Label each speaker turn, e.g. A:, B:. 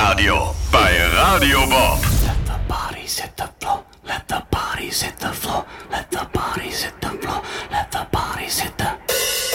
A: Live-Radio bei Radio Bob.
B: Let the bodies hit the floor.